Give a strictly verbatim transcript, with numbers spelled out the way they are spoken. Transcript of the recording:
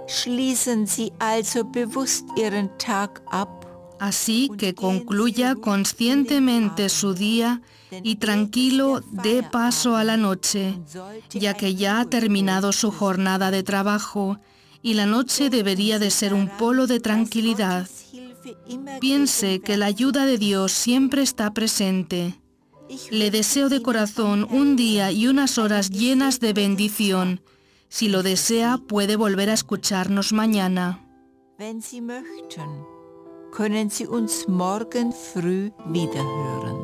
Schließen Sie also bewusst Ihren Tag ab. Así que concluya conscientemente su día y tranquilo dé paso a la noche, ya que ya ha terminado su jornada de trabajo y la noche debería de ser un polo de tranquilidad. Piense que la ayuda de Dios siempre está presente. Le deseo de corazón un día y unas horas llenas de bendición. Si lo desea, puede volver a escucharnos mañana. Wenn Sie möchten, können Sie uns morgen früh wiederhören.